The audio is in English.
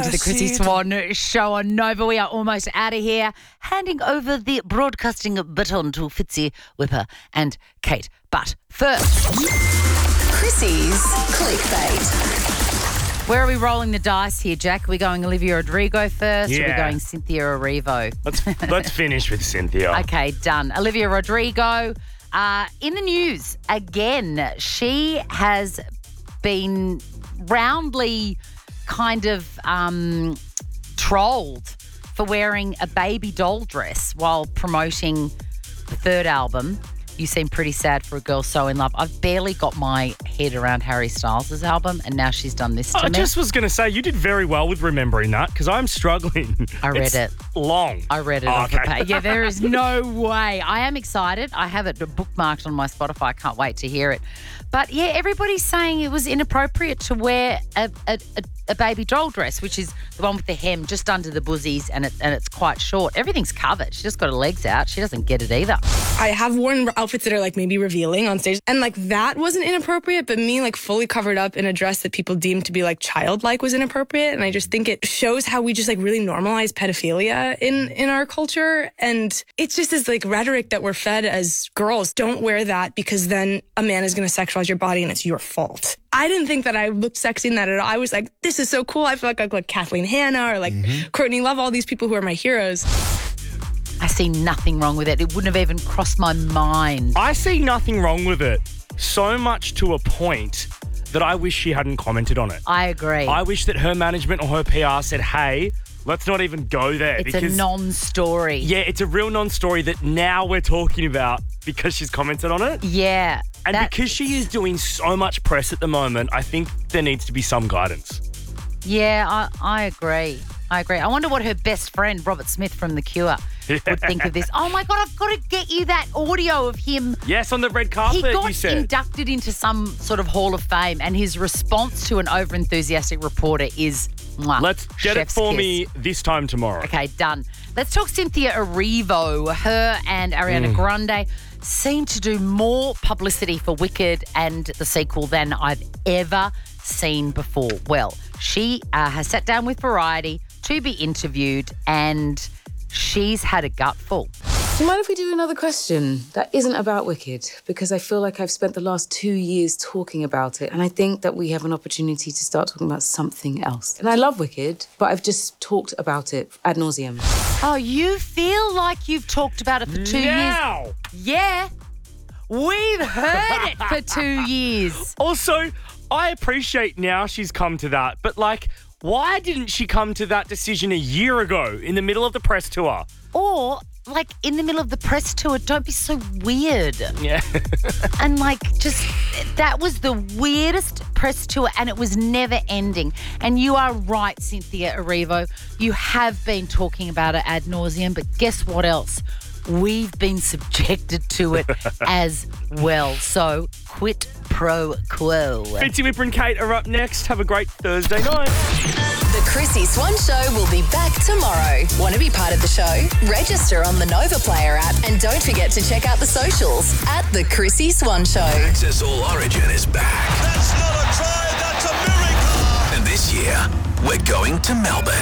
to the Chrissy Swan Show on Nova. We are almost out of here. Handing over the broadcasting baton to Fitzy, Whipper and Kate. But first, Chrissy's Clickbait. Where are we rolling the dice here, Jack? Are we going Olivia Rodrigo first? Or are we Yeah. going Cynthia Erivo? Let's finish with Cynthia. Okay, done. Olivia Rodrigo in the news again. She has been roundly kind of trolled for wearing a baby doll dress while promoting the third album. You Seem Pretty Sad for a Girl So In Love. I've barely got my head around Harry Styles' album, and now she's done this to me. I just was going to say, you did very well with remembering that because I'm struggling. I read It's it. long. I read it off the page. Yeah, there is no way. I am excited. I have it bookmarked on my Spotify. I can't wait to hear it. But yeah, everybody's saying it was inappropriate to wear a baby doll dress, which is the one with the hem just under the buzzies and it's quite short. Everything's covered. She just got her legs out. She doesn't get it either. I have worn outfits that are like maybe revealing on stage, and like that wasn't inappropriate, but me like fully covered up in a dress that people deemed to be like childlike was inappropriate. And I just think it shows how we just like really normalize pedophilia in our culture. And it's just this like rhetoric that we're fed as girls. Don't wear that because then a man is going to sexualize your body and it's your fault. I didn't think that I looked sexy in that at all. I was like, this is so cool. I feel like I look like Kathleen Hanna or like Courtney Love, all these people who are my heroes. I see nothing wrong with it. It wouldn't have even crossed my mind. I see nothing wrong with it, so much to a point that I wish she hadn't commented on it. I agree. I wish that her management or her PR said, hey, let's not even go there. It's a non-story. Yeah, it's a real non-story that now we're talking about because she's commented on it. Yeah. And because she is doing so much press at the moment, I think there needs to be some guidance. Yeah, I agree. I wonder what her best friend, Robert Smith from The Cure, would think of this. Oh, my God, I've got to get you that audio of him. Yes, on the red carpet, He got you said. inducted into some sort of Hall of Fame, and his response to an over-enthusiastic reporter is, mwah, Let's get it chef's for kiss. me this time tomorrow. Okay, done. Let's talk Cynthia Erivo. Her and Ariana Grande seem to do more publicity for Wicked and the sequel than I've ever seen before. Well, she has sat down with Variety to be interviewed, and she's had a gutful. Do you mind if we do another question that isn't about Wicked? Because I feel like I've spent the last 2 years talking about it, and I think that we have an opportunity to start talking about something else. And I love Wicked, but I've just talked about it ad nauseum. Oh, you feel like you've talked about it for 2 years? Now! Yeah. We've heard it for 2 years. Also, I appreciate now she's come to that, but like, why didn't she come to that decision a year ago in the middle of the press tour? Or, like, in the middle of the press tour, don't be so weird. Yeah. And, like, just, that was the weirdest press tour, and it was never ending. And you are right, Cynthia Erivo. You have been talking about it ad nauseum, but guess what else? We've been subjected to it as well. So, quid pro quo. Fitzy, Whipper and Kate are up next. Have a great Thursday night. The Chrissy Swan Show will be back tomorrow. Want to be part of the show? Register on the Nova Player app and don't forget to check out the socials at The Chrissy Swan Show. Access All Origin is back. That's not a try, that's a miracle! And this year, we're going to Melbourne.